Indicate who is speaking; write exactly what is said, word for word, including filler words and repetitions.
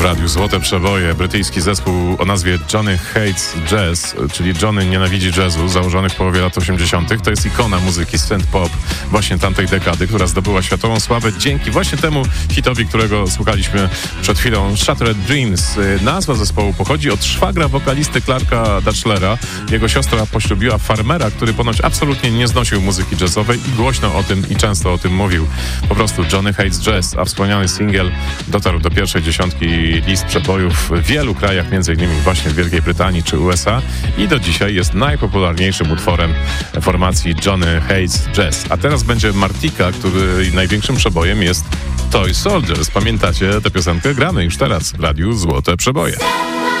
Speaker 1: radiu Złote Przeboje. Brytyjski zespół o nazwie Johnny Hates Jazz, czyli Johnny nienawidzi jazzu, założony w połowie lat osiemdziesiątych. To jest ikona muzyki synth-pop właśnie tamtej dekady, która zdobyła światową sławę dzięki właśnie temu hitowi, którego słuchaliśmy przed chwilą, Shattered Dreams. Nazwa zespołu pochodzi od szwagra wokalisty Clarka Datchlera. Jego siostra poślubiła farmera, który ponoć absolutnie nie znosił muzyki jazzowej i głośno o tym i często o tym mówił. Po prostu Johnny Hates Jazz, a wspomniany singiel dotarł do pierwszej dziesiątki list przebojów w wielu krajach, między innymi właśnie w Wielkiej Brytanii czy U S A i do dzisiaj jest najpopularniejszym utworem formacji Johnny Hates Jazz. A teraz będzie Martika, który największym przebojem jest Toy Soldiers. Pamiętacie tę piosenkę? Gramy już teraz w radiu Złote Przeboje.